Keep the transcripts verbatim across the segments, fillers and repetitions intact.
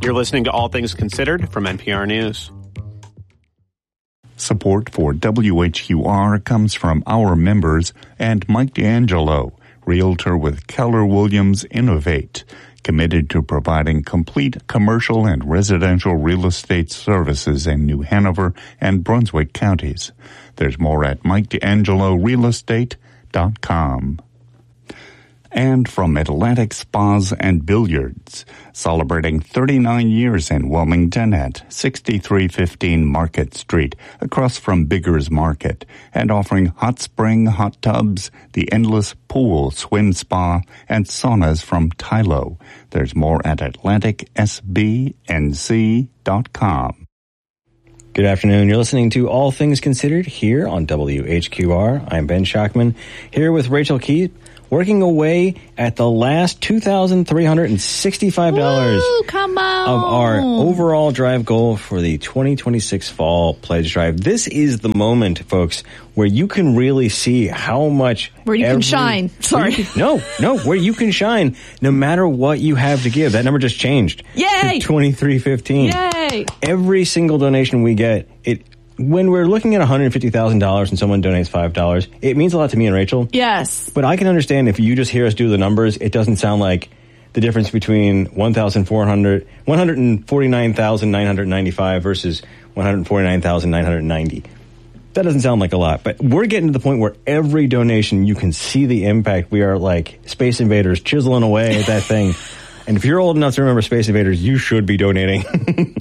You're listening to All Things Considered from N P R News. Support for W H Q R comes from our members and Mike D'Angelo, realtor with Keller Williams Innovate, committed to providing complete commercial and residential real estate services in New Hanover and Brunswick counties. There's more at mike d'angelo real estate dot com. And from Atlantic Spas and Billiards, celebrating thirty-nine years in Wilmington at sixty-three fifteen Market Street, across from Bigger's Market, and offering hot spring hot tubs, the endless pool, swim spa, and saunas from Tylo. There's more at atlantic s b n c dot com. Good afternoon. You're listening to All Things Considered here on W H Q R. I'm Ben Schachman, here with Rachel Keith, working away at the last two thousand three hundred sixty-five dollars Woo, come on. of our overall drive goal for the twenty twenty-six Fall Pledge Drive. This is the moment, folks, where you can really see how much... Where you every, can shine. Sorry. You can, no, no, where you can shine no matter what you have to give. That number just changed. Yay! twenty-three fifteen. Yay! Every single donation we get, it... When we're looking at one hundred fifty thousand dollars and someone donates five dollars, it means a lot to me and Rachel. Yes. But I can understand if you just hear us do the numbers, it doesn't sound like the difference between one thousand four hundred, one hundred forty-nine thousand nine hundred ninety-five versus one hundred forty-nine thousand nine hundred ninety. That doesn't sound like a lot, but we're getting to the point where every donation, you can see the impact. We are like Space Invaders chiseling away at that thing. And if you're old enough to remember Space Invaders, you should be donating.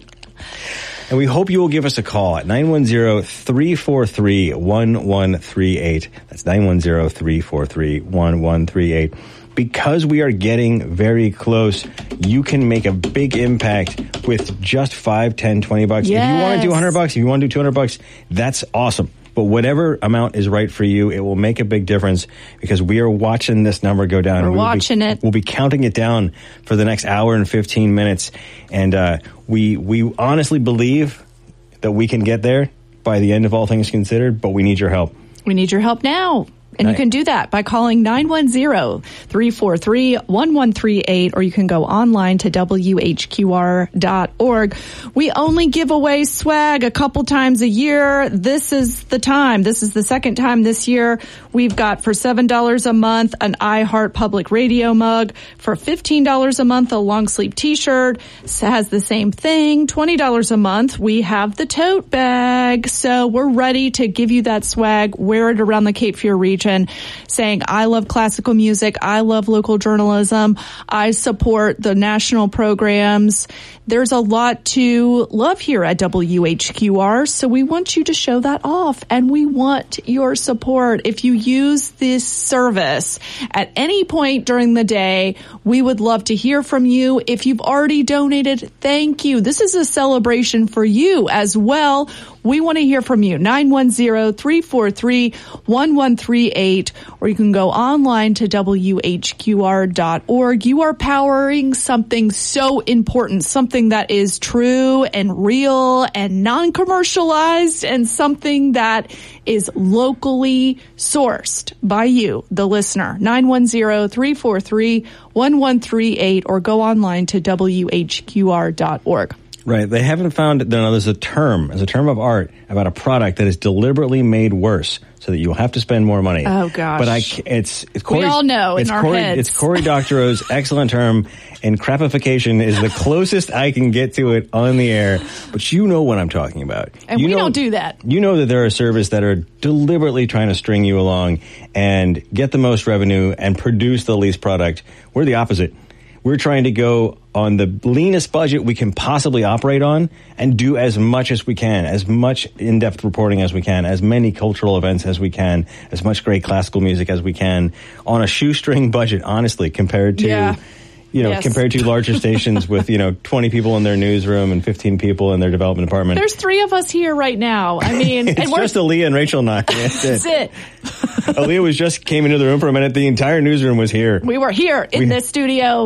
And we hope you will give us a call at nine one zero, three four three, one one three eight. That's nine one zero, three four three, one one three eight. Because we are getting very close, you can make a big impact with just five, ten, twenty bucks. Yes. If you want to do one hundred bucks, if you want to do two hundred bucks, that's awesome. But whatever amount is right for you, it will make a big difference because we are watching this number go down. We're we'll watching be, it. We'll be counting it down for the next hour and fifteen minutes. And uh, we we honestly believe that we can get there by the end of All Things Considered, but we need your help. We need your help now. And you can do that by calling nine one zero, three four three, one one three eight, or you can go online to W H Q R dot org. We only give away swag a couple times a year. This is the time. This is the second time this year. We've got for seven dollars a month an iHeart Public Radio mug. For fifteen dollars a month, a long sleeve t-shirt. It has the same thing. twenty dollars a month, we have the tote bag. So we're ready to give you that swag. Wear it around the Cape Fear region, saying, I love classical music, I love local journalism, I support the national programs. There's a lot to love here at W H Q R, so we want you to show that off, and we want your support. If you use this service at any point during the day, we would love to hear from you. If you've already donated, thank you. This is a celebration for you as well. We want to hear from you. nine one zero, three four three, one one three eight, or you can go online to W H Q R dot org. You are powering something so important, something that is true and real and non-commercialized, and something that is locally sourced by you, the listener. nine one zero, three four three, one one three eight, or go online to W H Q R dot org. Right. They haven't found, no, there's a term, there's a term of art about a product that is deliberately made worse so that you'll have to spend more money. Oh, gosh. But I, it's, it's Cory, we all know it's in our Cory, heads. It's Cory Doctorow's excellent term, and crapification is the closest I can get to it on the air. But you know what I'm talking about. And you we know, don't do that. You know that there are services that are deliberately trying to string you along and get the most revenue and produce the least product. We're the opposite. We're trying to go on the leanest budget we can possibly operate on and do as much as we can, as much in-depth reporting as we can, as many cultural events as we can, as much great classical music as we can, on a shoestring budget, honestly, compared to, yeah. you know, yes. compared to larger stations with, you know, twenty people in their newsroom and fifteen people in their development department. There's three of us here right now. I mean, it's and we're, just Aaliyah and Rachel and I. That's it. That's it. Aaliyah was just came into the room for a minute. The entire newsroom was here. We were here in we, this studio.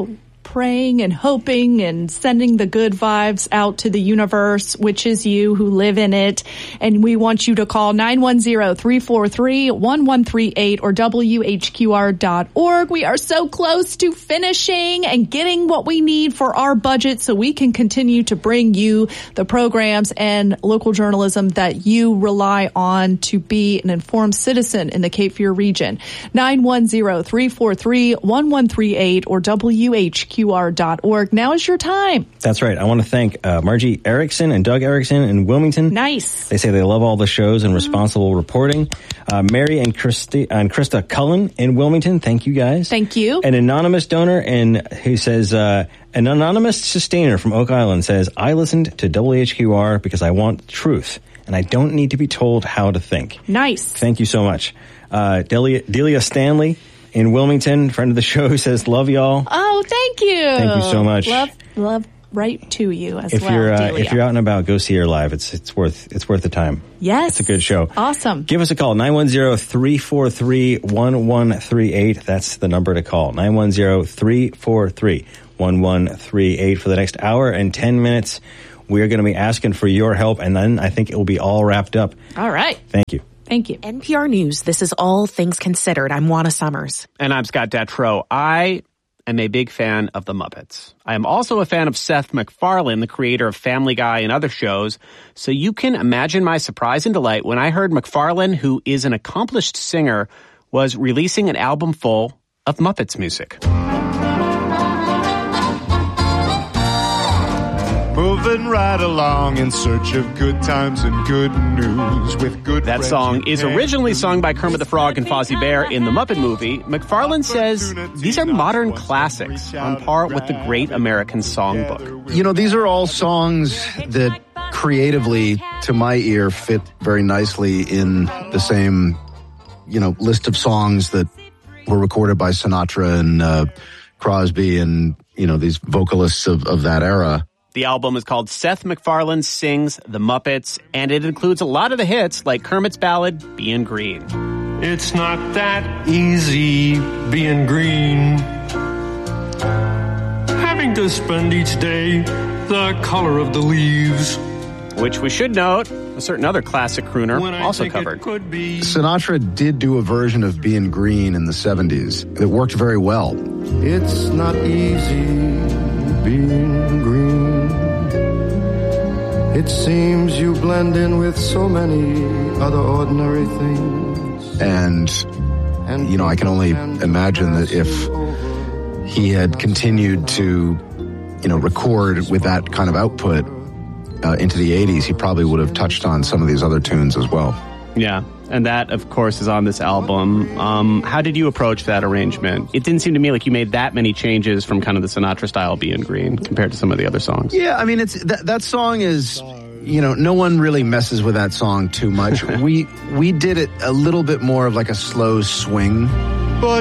praying and hoping and sending the good vibes out to the universe, which is you who live in it. And we want you to call nine one zero, three four three, one one three eight or W H Q R dot org. We are so close to finishing and getting what we need for our budget so we can continue to bring you the programs and local journalism that you rely on to be an informed citizen in the Cape Fear region. nine one zero, three four three, one one three eight or W H Q R dot org. Now is your time. That's right. I want to thank uh, Margie Erickson and Doug Erickson in Wilmington. Nice. They say they love all the shows and responsible reporting. Uh, Mary and, Christi- and Krista Cullen in Wilmington. Thank you, guys. Thank you. An anonymous donor and who says, uh, an anonymous sustainer from Oak Island says, I listened to W H Q R because I want truth, and I don't need to be told how to think. Nice. Thank you so much. Uh, Delia, Delia Stanley in Wilmington, friend of the show, who says, love y'all. Oh, thank you. Thank you so much. Love, love right to you as if well, you're uh, Delia. if you're out and about, go see her live. It's it's worth it's worth the time. Yes. It's a good show. Awesome. Give us a call, nine one zero, three four three, one one three eight. That's the number to call, nine one zero, three four three, one one three eight. For the next hour and ten minutes, we're going to be asking for your help, and then I think it will be all wrapped up. All right. Thank you. Thank you. N P R News, this is All Things Considered. I'm Juana Summers. And I'm Scott Detrow. I am a big fan of The Muppets. I am also a fan of Seth MacFarlane, the creator of Family Guy and other shows. So you can imagine my surprise and delight when I heard MacFarlane, who is an accomplished singer, was releasing an album full of Muppets music. Moving right along in search of good times and good news with good That song is originally sung by Kermit the Frog and Fozzie Bear in the Muppet movie. MacFarlane says these are modern classics on par with the Great American Songbook. You know, these are all songs that creatively, to my ear, fit very nicely in the same, you know, list of songs that were recorded by Sinatra and uh, Crosby and, you know, these vocalists of, of that era. The album is called Seth MacFarlane Sings the Muppets, and it includes a lot of the hits like Kermit's ballad, Bein' Green. It's not that easy being green. Having to spend each day the color of the leaves. Which we should note, a certain other classic crooner also covered. Sinatra did do a version of Bein' Green in the seventies. It worked very well. It's not easy being green. It seems you blend in with so many other ordinary things. And, and you know, I can only imagine that if he had continued to, you know, record with that kind of output uh, into the eighties, he probably would have touched on some of these other tunes as well. Yeah, and that, of course, is on this album. Um, how did you approach that arrangement? It didn't seem to me like you made that many changes from kind of the Sinatra style Bein' Green compared to some of the other songs. Yeah, I mean, it's that, that song is, you know, no one really messes with that song too much. we we did it a little bit more of like a slow swing